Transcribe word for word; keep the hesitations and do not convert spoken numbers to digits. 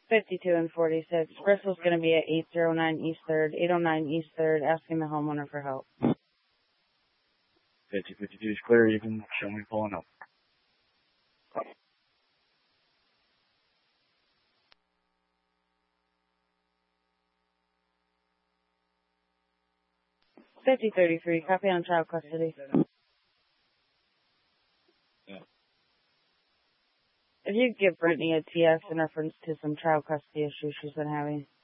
fifty-two and forty-six. Bristol's going to be at eight oh nine East third, eight oh nine East third, asking the homeowner for help. fifty fifty-two is clear. You can show me pulling up. fifty thirty-three, copy on child custody. Yeah. If you could give Brittany a T X in reference to some child custody issues she's been having.